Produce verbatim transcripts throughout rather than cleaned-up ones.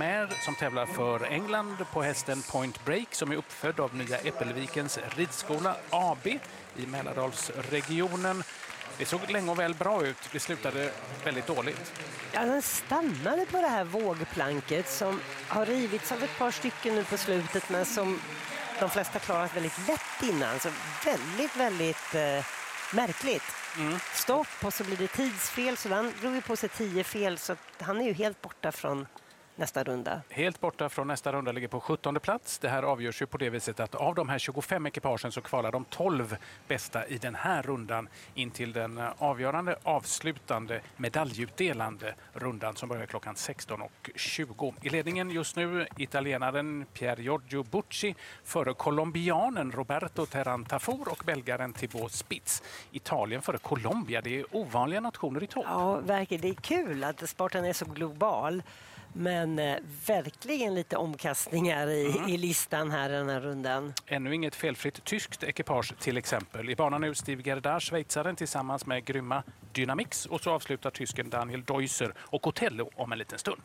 Lemaire som tävlar för England på hästen Point Break som är uppfödd av Nya Äppelvikens ridskola A B i Mälardalsregionen. Det såg länge och väl bra ut. Det slutade väldigt dåligt. Ja, den stannade på det här vågplanket som har rivits av ett par stycken nu på slutet men som de flesta klarat väldigt lätt innan. Så väldigt, väldigt eh, märkligt. Mm. Stopp och så blir det tidsfel så han drog ju på sig tio fel så han är ju helt borta från nästa runda. Helt borta från nästa runda, ligger på sjuttonde plats. Det här avgörs ju på det viset att av de här tjugofem ekipagen så kvalar de tolv bästa i den här rundan in till den avgörande, avslutande, medaljutdelande rundan som börjar klockan sexton och tjugo. I ledningen just nu italienaren Pier Giorgio Bucci före colombianen Roberto Terrantafor och belgaren Thibaut Spitz. Italien före Colombia, det är ovanliga nationer i topp. Ja, verkligen. Det är kul att sporten är så global. Men eh, verkligen lite omkastningar i, mm. i listan här den här rundan. Ännu inget felfritt tyskt ekipage till exempel. I banan nu Steve Gerda, schweizaren tillsammans med grymma Dynamix. Och så avslutar tysken Daniel Deusser och Otello om en liten stund.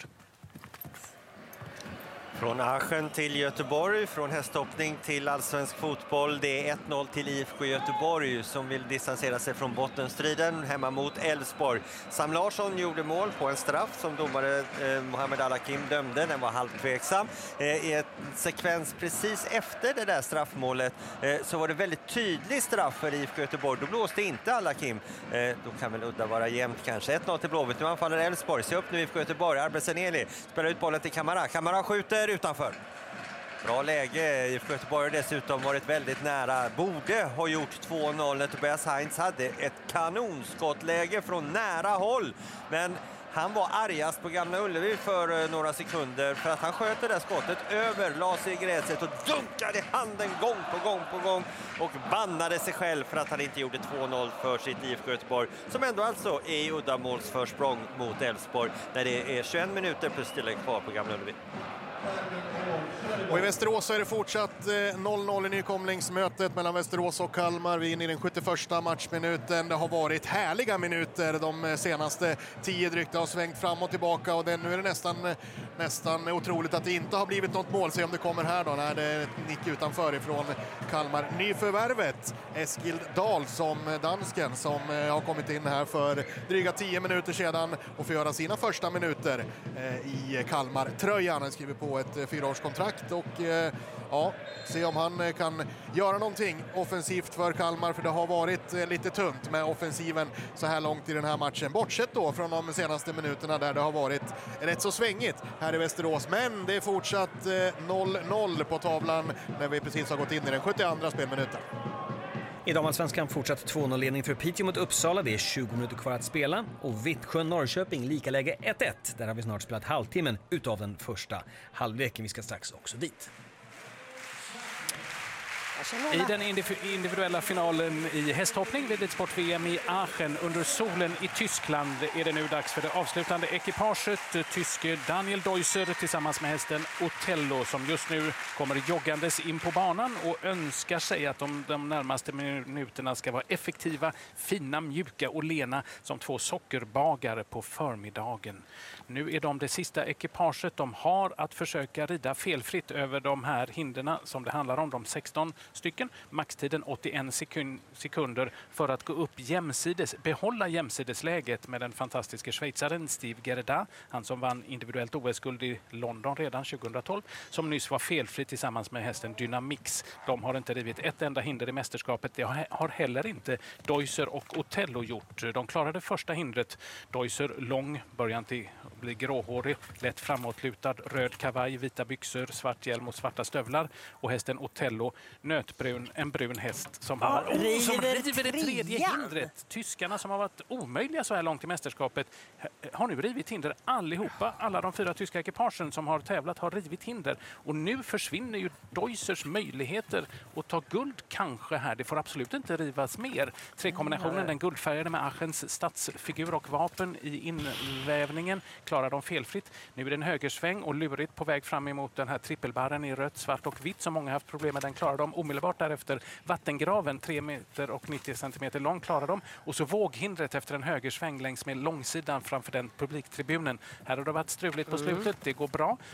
Från Aachen till Göteborg, från hästhoppning till allsvensk fotboll. Det är ett noll till I F K Göteborg som vill distansera sig från bottenstriden hemma mot Elfsborg. Sam Larsson gjorde mål på en straff som domare eh, Mohamed Al-Hakim dömde. Den var halvtveksam. Eh, I en sekvens precis efter det där straffmålet eh, så var det väldigt tydlig straff för I F K Göteborg. Då blåste inte Al-Hakim. Eh, då kan väl udda vara jämnt kanske. ett noll till Blåvitt. Nu anfaller Elfsborg. Se upp nu I F K Göteborg. Arbeseneli spelar ut bollen till Kamara. Kamara skjuter utanför. Bra läge. I F K Göteborg har dessutom varit väldigt nära. Borde ha gjort två noll när Tobias Heinz hade ett kanonskottläge från nära håll. Men han var argast på Gamla Ullevi för några sekunder för att han sköt det där skottet över, la sig i gräset och dunkade handen gång på gång på gång och bannade sig själv för att han inte gjorde två noll för sitt I F K Göteborg som ändå alltså är i uddamålsförsprång mot Elfsborg när det är tjugoett minuter plus tillägg kvar på Gamla Ullevi. Och i Västerås så är det fortsatt noll noll i nykomlingsmötet mellan Västerås och Kalmar. Vi är inne i den sjuttioförsta matchminuten. Det har varit härliga minuter de senaste tio drygt. Det har svängt fram och tillbaka och det, nu är det nästan, nästan otroligt att det inte har blivit något mål. Se om det kommer här då när det är ett nick utanför ifrån Kalmar. Nyförvärvet Eskild Dahl som dansken som har kommit in här för dryga tio minuter sedan och får göra sina första minuter i Kalmar-tröjan. Han skriver på ett fyraårskontrakt och eh, ja, se om han kan göra någonting offensivt för Kalmar för det har varit eh, lite tunt med offensiven så här långt i den här matchen. Bortsett då från de senaste minuterna där det har varit rätt så svängigt här i Västerås. Men det är fortsatt eh, noll noll på tavlan när vi precis har gått in i den sjuttioandra spelminuten. I damallsvenskan fortsatt två noll-ledning för Piteå mot Uppsala. Det är tjugo minuter kvar att spela. Och Vittsjö-Norrköping lika läge ett ett. Där har vi snart spelat halvtimmen utav den första halvleken. Vi ska strax också dit. I den individuella finalen i hästhoppning vid Sport-V M i Aachen under solen i Tyskland är det nu dags för det avslutande ekipaget. Tyske Daniel Deusser tillsammans med hästen Otello som just nu kommer joggandes in på banan och önskar sig att de, de närmaste minuterna ska vara effektiva, fina, mjuka och lena som två sockerbagare på förmiddagen. Nu är de det sista ekipaget. De har att försöka rida felfritt över de här hinderna som det handlar om, de sexton stycken. Maxtiden åttioen sekunder för att gå upp jämsides, behålla jämsidesläget med den fantastiska schweizaren Steve Gerda. Han som vann individuellt O S-guld i London redan tjugohundratolv. Som nyss var felfri tillsammans med hästen Dynamix. De har inte rivit ett enda hinder i mästerskapet. Det har heller inte Deusser och Otello gjort. De klarade första hindret. Deusser lång, början till bli gråhårig, lätt framåtlutad, röd kavaj, vita byxor, svart hjälm och svarta stövlar. Och hästen Otello, nötbrun, en brun häst som, ja, har, oh, river som river det tredje trean. hindret. Tyskarna som har varit omöjliga så här långt i mästerskapet har nu rivit hinder allihopa. Alla de fyra tyska ekipagen som har tävlat har rivit hinder. Och nu försvinner ju Deussers möjligheter att ta guld kanske här. Det får absolut inte rivas mer. Trekombinationen, den guldfärgade med Aachens stadsfigur och vapen i invävningen klarar de felfritt. Nu är det en högersväng och lurigt på väg fram emot den här trippelbarren i rött, svart och vitt som många haft problem med. Den klarar de omedelbart därefter. Vattengraven, tre meter och nittio centimeter lång, klarar de. Och så våghindret efter en högersväng längs med långsidan framför den publiktribunen. Här har det varit struligt på slutet. Det går bra.